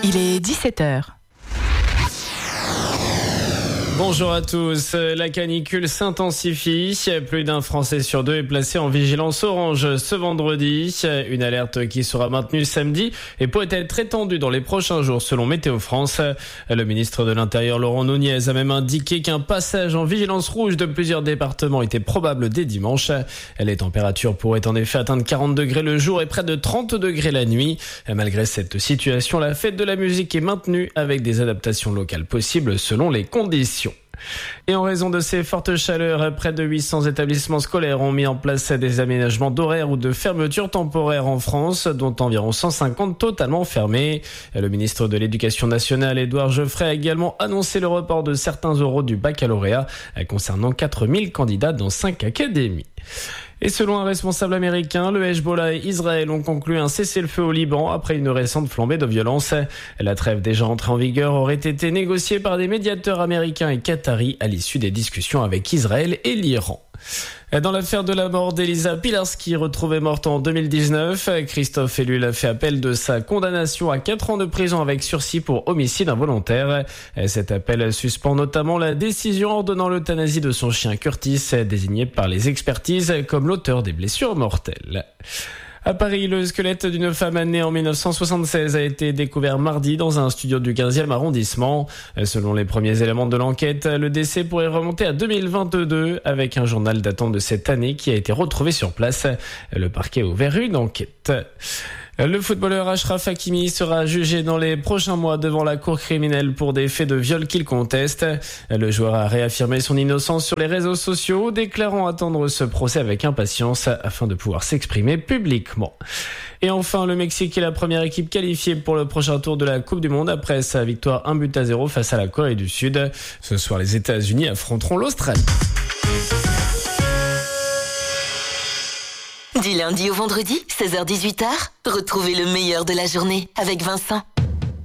Il est 17h. Bonjour à tous. La canicule s'intensifie. Plus d'un Français sur deux est placé en vigilance orange ce vendredi. Une alerte qui sera maintenue samedi et pourrait être étendue dans les prochains jours selon Météo France. Le ministre de l'Intérieur Laurent Nunez a même indiqué qu'un passage en vigilance rouge de plusieurs départements était probable dès dimanche. Les températures pourraient en effet atteindre 40 degrés le jour et près de 30 degrés la nuit. Malgré cette situation, la fête de la musique est maintenue avec des adaptations locales possibles selon les conditions. Et en raison de ces fortes chaleurs, près de 800 établissements scolaires ont mis en place des aménagements d'horaires ou de fermetures temporaires en France, dont environ 150 totalement fermés. Le ministre de l'Éducation nationale, Édouard Geoffrey, a également annoncé le report de certains oraux du baccalauréat concernant 4000 candidats dans 5 académies. Et selon un responsable américain, le Hezbollah et Israël ont conclu un cessez-le-feu au Liban après une récente flambée de violence. La trêve déjà entrée en vigueur aurait été négociée par des médiateurs américains et qataris à l'issue des discussions avec Israël et l'Iran. Dans l'affaire de la mort d'Elisa Pilarski, retrouvée morte en 2019, Christophe Ellul a fait appel de sa condamnation à 4 ans de prison avec sursis pour homicide involontaire. Cet appel suspend notamment la décision ordonnant l'euthanasie de son chien Curtis, désigné par les expertises comme l'auteur des blessures mortelles. À Paris, le squelette d'une femme née en 1976 a été découvert mardi dans un studio du 15e arrondissement. Selon les premiers éléments de l'enquête, le décès pourrait remonter à 2022 avec un journal datant de cette année qui a été retrouvé sur place. Le parquet a ouvert une enquête. Le footballeur Achraf Hakimi sera jugé dans les prochains mois devant la cour criminelle pour des faits de viol qu'il conteste. Le joueur a réaffirmé son innocence sur les réseaux sociaux, déclarant attendre ce procès avec impatience afin de pouvoir s'exprimer publiquement. Et enfin, le Mexique est la première équipe qualifiée pour le prochain tour de la Coupe du Monde après sa victoire 1-0 face à la Corée du Sud. Ce soir, les États-Unis affronteront l'Australie. Du lundi au vendredi, 16h-18h, retrouvez le meilleur de la journée avec Vincent.